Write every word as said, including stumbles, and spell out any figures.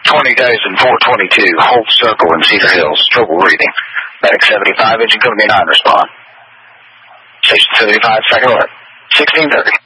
twenty days and four twenty-two. Hold circle in Cedar Hills. Trouble reading. Medic seventy-five, engine company nine, respond. Station seventy-five, second alert. sixteen thirty.